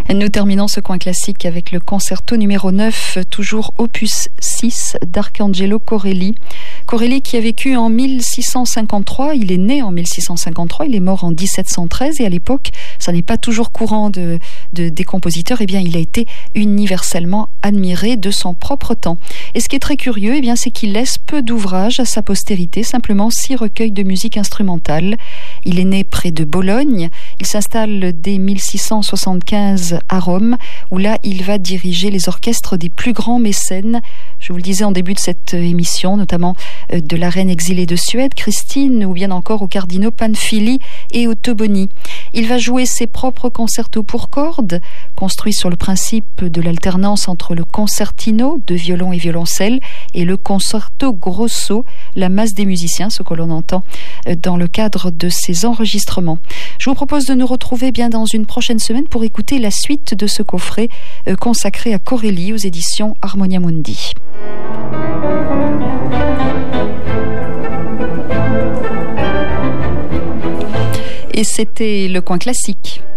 Nous terminons ce coin classique avec le concerto numéro 9, toujours opus 6 d'Arcangelo Corelli. Corelli qui a vécu en 1653, il est né en 1653, il est mort en 1713 et à l'époque, ça n'est pas toujours courant des compositeurs, eh bien il a été universellement admiré de son propre temps. Et ce qui est très curieux, eh bien, c'est qu'il laisse peu d'ouvrages à sa postérité, simplement 6 recueils de musique instrumentale. Il est né près de Bologne, il s'installe dès 1675 à Rome, où là il va diriger les orchestres des plus grands mécènes. Je vous le disais en début de cette émission, notamment de la reine exilée de Suède, Christine, ou bien encore aux cardinaux Panfili et Ottoboni. Il va jouer ses propres concertos pour cordes, construits sur le principe de l'alternance entre le concertino de violon et violoncelle et le concerto grosso, la masse des musiciens, ce que l'on entend dans le cadre de ces enregistrements. Je vous propose de nous retrouver bien dans une prochaine semaine pour écouter la suite de ce coffret consacré à Corelli aux éditions Harmonia Mundi. Et c'était le coin classique.